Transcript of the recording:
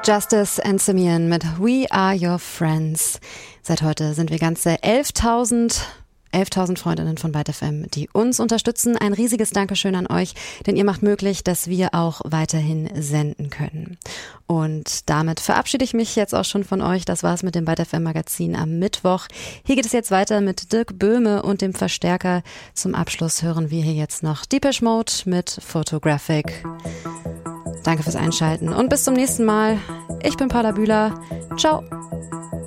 Justice and Simeon mit We Are Your Friends. Seit heute sind wir ganze 11.000 Freundinnen von Byte FM, die uns unterstützen. Ein riesiges Dankeschön an euch, denn ihr macht möglich, dass wir auch weiterhin senden können. Und damit verabschiede ich mich jetzt auch schon von euch. Das war's mit dem Byte FM Magazin am Mittwoch. Hier geht es jetzt weiter mit Dirk Böhme und dem Verstärker. Zum Abschluss hören wir hier jetzt noch Depeche Mode mit Photographic. Danke fürs Einschalten und bis zum nächsten Mal. Ich bin Paula Bühler. Ciao.